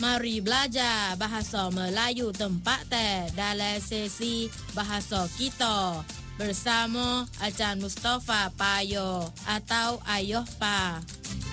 Mari belajar bahasa Melayu tempat dalam sesi bahasa kita bersama Ajar Mustafa Payo atau Ayah Pa.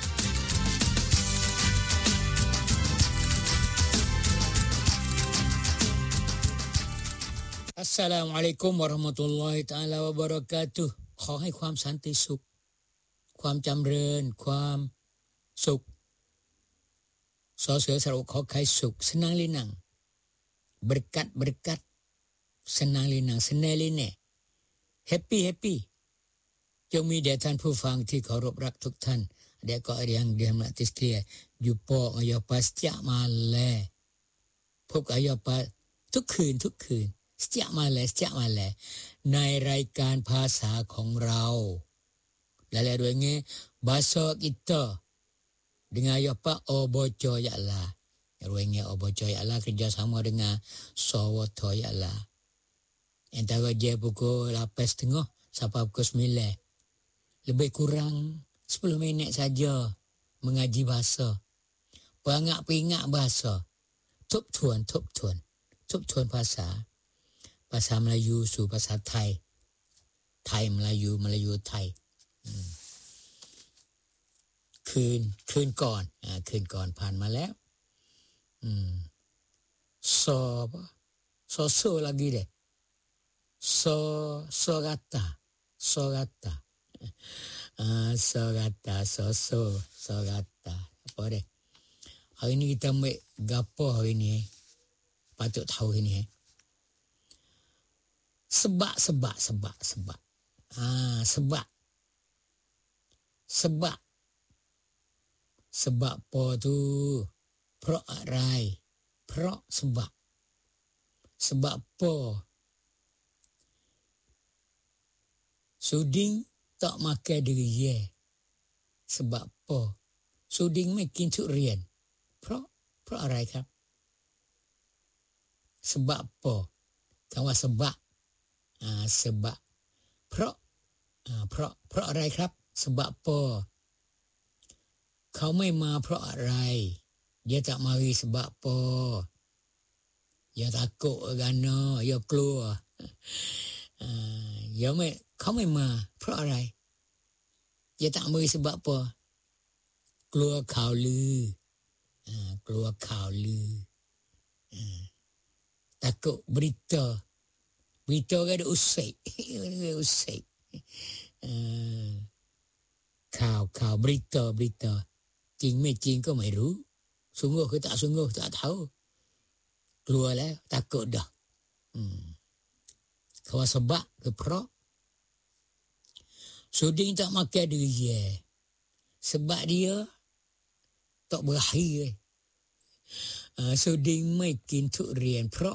Assalamualaikum warahmatullahi ta'ala wabarakatuh ขอให้ความสันติสุขความจำเริญความสุขสอเสือสระอุขอไข่สุขsenang lenang berkat senang lenang senang lenang happy จงมีแด่ท่านผู้ฟังที่เคารพรักทุกท่านและก็yang dirahmati sekalian jumpa ayah pa setiap malam พบกับayah pa ทุกคืนsetiap malam ในรายการภาษาของเราและด้วยไง bahasa kita dengan ayah pak Oboco ya Allah ruangnya Oboco ya Allah kerjasama dengan Sawoto ya Allah antara je pukul 8.30 sampai pukul 9 lebih kurang 10 minit saja mengaji bahasa peringat bahasaทบทวนภาษาMelayuสู่ภาษาไทยMelayuไทยคืนก่อนผ่านมาแล้วโซ lagi deh sorata apa deh hari ni kita ambil gapo hari ni patut tahu ini sebab apa tu เพราะอะไรเพราะsebab apa suding tak makan durian sebab apa sudingไม่กินทุเรียนเพราะอะไรครับ sebab apaคำว่าsebabเพราะอะไรครับ sebab apa เขาไม่มาเพราะอะไร dia tak mari sebab apa dia takut kerana dia keluarเขาไม่มาเพราะอะไร dia tak mari sebab apa กลัวข่าวลือ takut berita kan ada usik ข่าว berita จริงไม่จริงก็ไม่รู้สงคือtak sungguh tak tahu กลัวแล้ว takut dah คำว่า sebab คือเพราะ Suding tak makan durian sebab dia tak berakhir Suding ไม่กินทุเรียนเพราะ